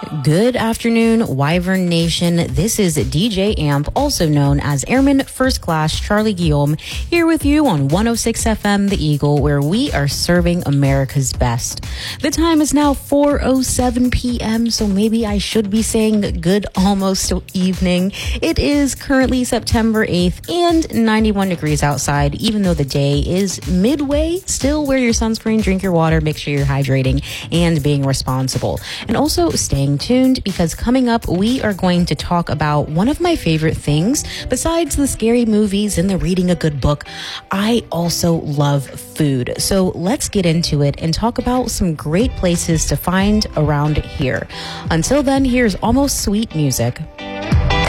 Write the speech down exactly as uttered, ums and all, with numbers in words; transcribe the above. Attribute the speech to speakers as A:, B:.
A: Good afternoon, Wyvern Nation. This is D J Amp, also known as Airman First Class Charlie Guillaume, here with you on one oh six F M The Eagle, where we are serving America's best. The time is now four oh seven p.m., so maybe I should be saying good almost evening. It is currently September eighth and ninety-one degrees outside, even though the day is midway. Still wear your sunscreen, drink your water, make sure you're hydrating and being responsible. And also staying tuned, because coming up, we are going to talk about one of my favorite things. Besides the scary movies and the reading a good book, I also love food. So let's get into it and talk about some great places to find around here. Until then, here's Almost Sweet music.